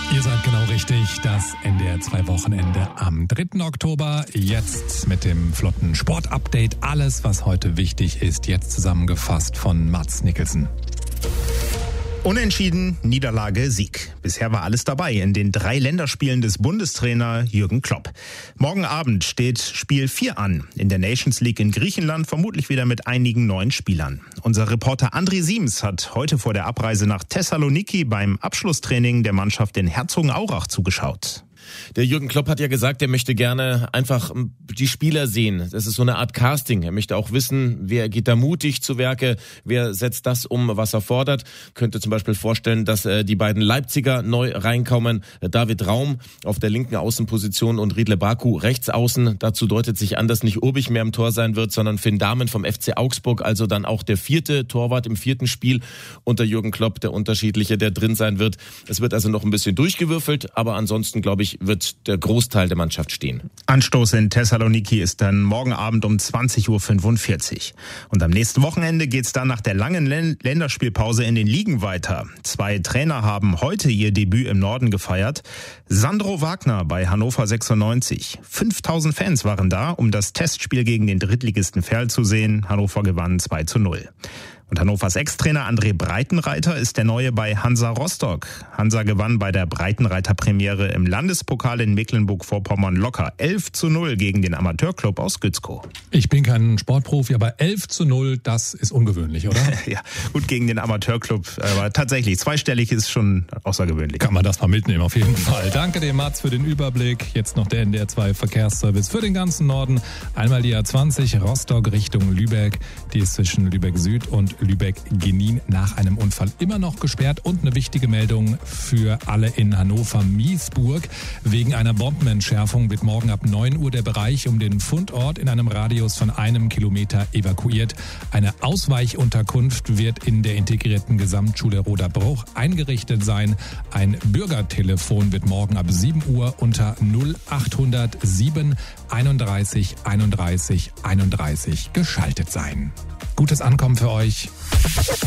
Ihr seid genau richtig, das NDR2-Wochenende am 3. Oktober. Jetzt mit dem flotten Sport-Update. Alles, was heute wichtig ist, jetzt zusammengefasst von Mats Nicholson. Unentschieden, Niederlage, Sieg. Bisher war alles dabei in den 3 Länderspielen des Bundestrainer Jürgen Klopp. Morgen Abend steht Spiel 4 an. In der Nations League in Griechenland, vermutlich wieder mit einigen neuen Spielern. Unser Reporter André Siems hat heute vor der Abreise nach Thessaloniki beim Abschlusstraining der Mannschaft in Herzogenaurach zugeschaut. Der Jürgen Klopp hat ja gesagt, er möchte gerne einfach die Spieler sehen. Das ist so eine Art Casting. Er möchte auch wissen, wer geht da mutig zu Werke, wer setzt das um, was er fordert. Könnte zum Beispiel vorstellen, dass die beiden Leipziger neu reinkommen. David Raum auf der linken Außenposition und Riedle Baku rechts außen. Dazu deutet sich an, dass nicht Urbich mehr im Tor sein wird, sondern Finn Dahmen vom FC Augsburg. Also dann auch der 4. Torwart im 4. Spiel unter Jürgen Klopp, der unterschiedliche, der drin sein wird. Es wird also noch ein bisschen durchgewürfelt, aber ansonsten, glaube ich, wird der Großteil der Mannschaft stehen. Anstoß in Thessaloniki ist dann morgen Abend um 20.45 Uhr. Und am nächsten Wochenende geht's dann nach der langen Länderspielpause in den Ligen weiter. 2 Trainer haben heute ihr Debüt im Norden gefeiert. Sandro Wagner bei Hannover 96. 5000 Fans waren da, um das Testspiel gegen den Drittligisten Verl zu sehen. Hannover gewann 2:0. Und Hannovers Ex-Trainer André Breitenreiter ist der Neue bei Hansa Rostock. Hansa gewann bei der Breitenreiter-Premiere im Landespokal in Mecklenburg-Vorpommern locker 11:0 gegen den Amateurclub aus Gützkow. Ich bin kein Sportprofi, aber 11:0, das ist ungewöhnlich, oder? Ja, gut gegen den Amateurclub, aber tatsächlich, zweistellig ist schon außergewöhnlich. Kann man das mal mitnehmen, auf jeden Fall. Danke dem Mats für den Überblick. Jetzt noch der NDR2 Verkehrsservice für den ganzen Norden. Einmal die A20 Rostock Richtung Lübeck. Die ist zwischen Lübeck Süd und Lübeck-Genin nach einem Unfall immer noch gesperrt. Und eine wichtige Meldung für alle in Hannover-Miesburg. Wegen einer Bombenentschärfung wird morgen ab 9 Uhr der Bereich um den Fundort in einem Radius von 1 Kilometer evakuiert. Eine Ausweichunterkunft wird in der integrierten Gesamtschule Roderbruch eingerichtet sein. Ein Bürgertelefon wird morgen ab 7 Uhr unter 0800 7 31 31 31 geschaltet sein. Gutes Ankommen für euch.